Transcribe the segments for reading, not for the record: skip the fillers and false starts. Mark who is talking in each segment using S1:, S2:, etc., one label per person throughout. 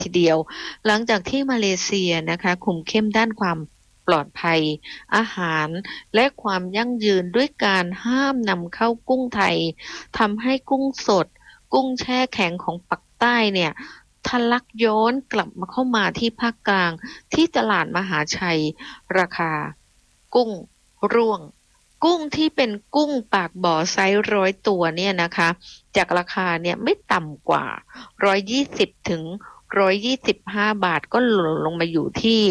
S1: ทีเดียวหลังจากที่มาเลเซียนะคะคุมเข้มด้านความปลอดภัยอาหารและความยั่งยืนด้วยการห้ามนำเข้ากุ้งไทยทำให้กุ้งสดกุ้งแช่แข็งของปักใต้เนี่ยทะลักย้อนกลับมาเข้ามาที่ภาคกลางที่ตลาดมหาชัยราคากุ้งร่วงกุ้งที่เป็นกุ้งปากบ่อไซส์100 ตัวเนี่ยนะคะจากราคาเนี่ยไม่ต่ำกว่า120 ถึง 125 บาทก็หล่นลงมาอยู่ที่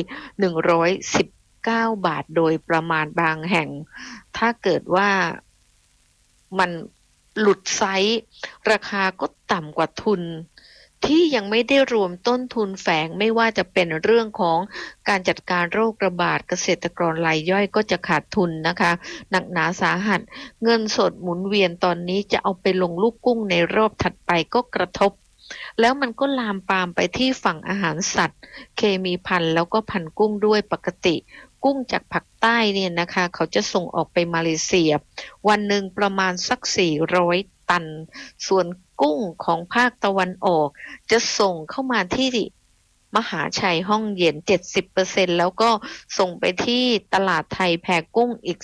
S1: 119 บาทโดยประมาณบางแห่งถ้าเกิดว่ามันหลุดไซส์ราคาก็ต่ำกว่าทุนที่ยังไม่ได้รวมต้นทุนแฝงไม่ว่าจะเป็นเรื่องของการจัดการโรคระบาดเกษตรกรรายย่อยก็จะขาดทุนนะคะหนักหนาสาหัสเงินสดหมุนเวียนตอนนี้จะเอาไปลงลูกกุ้งในรอบถัดไปก็กระทบแล้วมันก็ลามปามไปที่ฝั่งอาหารสัตว์เคมีพันธุ์แล้วก็พันธุ์กุ้งด้วยปกติกุ้งจากภาคใต้เนี่ยนะคะเขาจะส่งออกไปมาเลเซียวันหนึ่งประมาณสัก400 ตันส่วนกุ้งของภาคตะวันออกจะส่งเข้ามาที่มหาชัยห้องเย็น 70% แล้วก็ส่งไปที่ตลาดไทยแพกุ้งอีก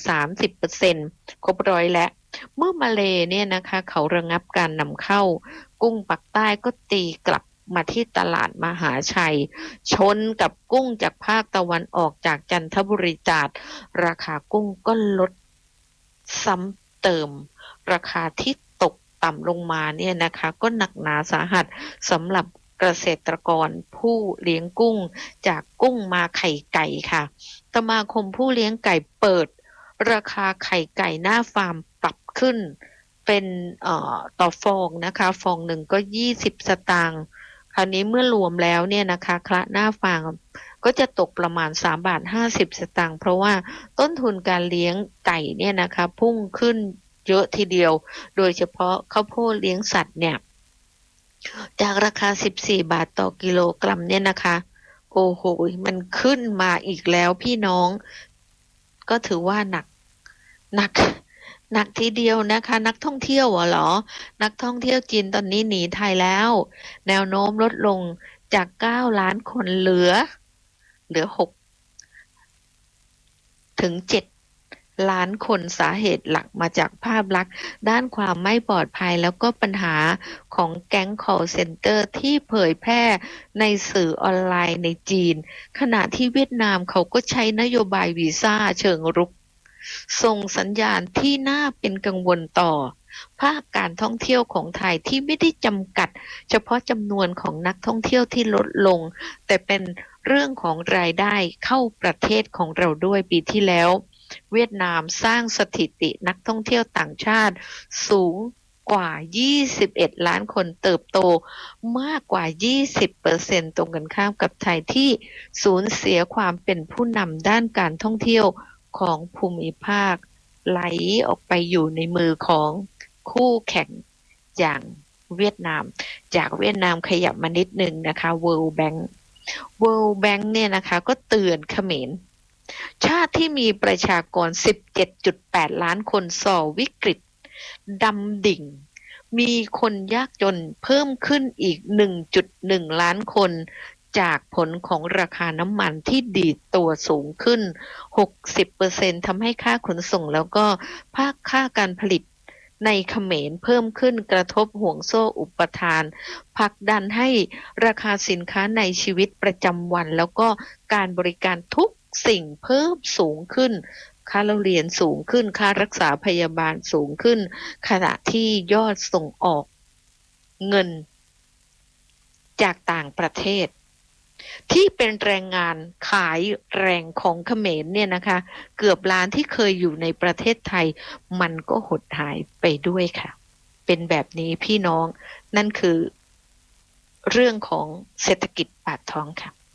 S1: 30% ครบร้อยแล้วเมื่อมาเลเนี่ยนะคะเขาระงับการนำเข้ากุ้งปักใต้ก็ตีกลับมาที่ตลาดมหาชัยชนกับกุ้งจากภาคตะวันออกจากจันทบุรีตราดราคากุ้งก็ลดซ้ำเติมราคาที่ตกต่ำลงมาเนี่ยนะคะก็หนักหนาสาหัสสำหรับเกษตรกรผู้เลี้ยงกุ้งจากกุ้งมาไข่ไก่ค่ะสมาคมผู้เลี้ยงไก่เปิดราคาไข่ไก่หน้าฟาร์มปรับขึ้นเป็นต่อฟองนะคะฟองหนึ่งก็20 สตางค์คราวนี้เมื่อรวมแล้วเนี่ยนะคะคละหน้าฟาร์มก็จะตกประมาณ3.50 บาทเพราะว่าต้นทุนการเลี้ยงไก่เนี่ยนะคะพุ่งขึ้นเยอะทีเดียวโดยเฉพาะข้าวโพดเลี้ยงสัตว์เนี่ยจากราคา14 บาทต่อกิโลกรัมเนี่ยนะคะโอ้โหมันขึ้นมาอีกแล้วพี่น้องก็ถือว่าหนักหนักทีเดียวนะคะนักท่องเที่ยวเหรอนักท่องเที่ยวจีนตอนนี้หนีไทยแล้วแนวโน้มลดลงจาก9 ล้านคนเหลือ6ถึง7 ล้านคนสาเหตุหลักมาจากภาพลักษณ์ด้านความไม่ปลอดภัยแล้วก็ปัญหาของแก๊ง call center ที่เผยแพร่ในสื่อออนไลน์ในจีนขณะที่เวียดนามเขาก็ใช้นโยบายวีซ่าเชิงรุกส่งสัญญาณที่น่าเป็นกังวลต่อภาคการท่องเที่ยวของไทยที่ไม่ได้จำกัดเฉพาะจำนวนของนักท่องเที่ยวที่ลดลงแต่เป็นเรื่องของรายได้เข้าประเทศของเราด้วยปีที่แล้วเวียดนามสร้างสถิตินักท่องเที่ยวต่างชาติสูงกว่า21 ล้านคนเติบโตมากกว่า20%ตรงกันข้ามกับไทยที่สูญเสียความเป็นผู้นำด้านการท่องเที่ยวของภูมิภาคไหลออกไปอยู่ในมือของคู่แข่งอย่างเวียดนามจากเวียดนามขยับมานิดหนึ่งนะคะ World Bank เนี่ยนะคะก็เตือนเขมรชาติที่มีประชากร 17.8 ล้านคนส่อวิกฤตดำดิ่งมีคนยากจนเพิ่มขึ้นอีก 1.1 ล้านคนจากผลของราคาน้ำมันที่ดีดตัวสูงขึ้น 60% ทำให้ค่าขนส่งแล้วก็ภาคค่าการผลิตในเขมรเพิ่มขึ้นกระทบห่วงโซ่อุปทานผลักดันให้ราคาสินค้าในชีวิตประจำวันแล้วก็การบริการทุกสิ่งเพิ่มสูงขึ้นค่าเรียนสูงขึ้นค่ารักษาพยาบาลสูงขึ้นขณะที่ยอดส่งออกเงินจากต่างประเทศที่เป็นแรงงานขายแรงของเขมรเนี่ยนะคะเกือบล้านที่เคยอยู่ในประเทศไทยมันก็หดหายไปด้วยค่ะเป็นแบบนี้พี่น้องนั่นคือเรื่องของเศรษฐกิจปากท้องค่ะ